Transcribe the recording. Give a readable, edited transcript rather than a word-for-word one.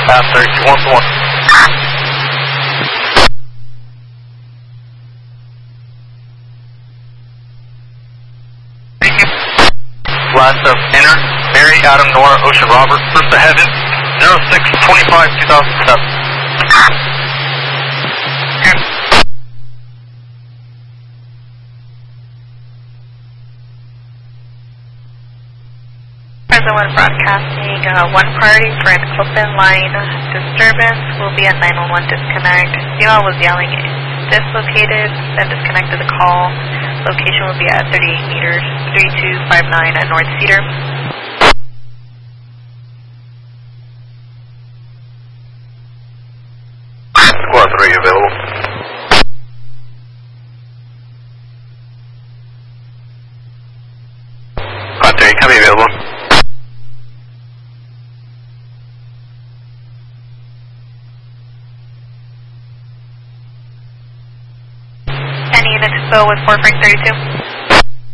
Pass 32, 1 to 1. Last of Enter, Mary, Adam, Nora, Ocean, Robert, first to heaven, 06-25-2007. Present one broadcasting, one priority for an open line disturbance will be at 911 disconnect. CL was yelling dislocated, then disconnected the call. Location will be at 38 meters, 3259 at North Cedar. Squad 3 available. Squad 3, can be available. Any units to fill with 4 Frank 32?